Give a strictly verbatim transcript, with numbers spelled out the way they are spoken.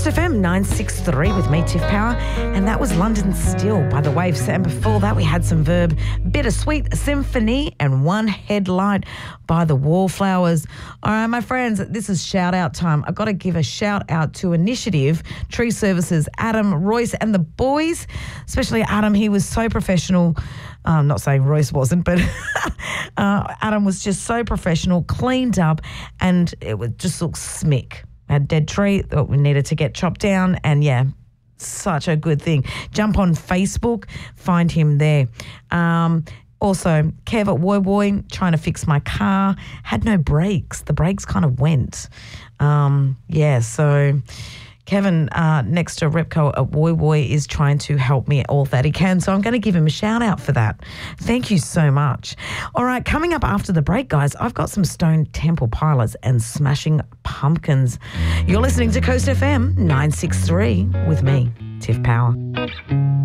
Coast F M nine six three with me, Tiff Power, and that was London Still by The Waves. And before that, we had some Verb, Bittersweet Symphony, and One Headlight by The Wallflowers. All right, my friends, this is shout out time. I've got to give a shout out to Initiative Tree Services, Adam, Royce, and the boys, especially Adam. He was so professional. I'm not saying Royce wasn't, but uh, Adam was just so professional, cleaned up, and it would just look smick. A dead tree that we needed to get chopped down, and yeah, such a good thing. Jump on Facebook, find him there. Um, also, Kev at Woy Woy, trying to fix my car, had no brakes. The brakes kind of went. Um, yeah, so Kevin uh, next to Repco at Woy Woy is trying to help me all that he can, so I'm going to give him a shout out for that. Thank you so much. All right, coming up after the break, guys, I've got some Stone Temple Pilots and Smashing Pumpkins. You're listening to Coast F M nine six three with me, Tiff Power.